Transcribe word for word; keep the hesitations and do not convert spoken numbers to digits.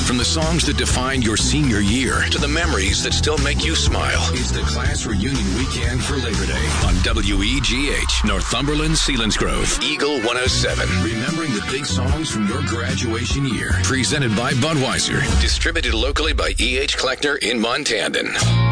From the songs that define your senior year to the memories that still make you smile. It's the class reunion weekend for Labor Day on W E G H, Northumberland, Selinsgrove, Eagle one oh seven. Remembering the big songs from your graduation year. Presented by Budweiser. Distributed locally by E H. Kleckner in Montandan.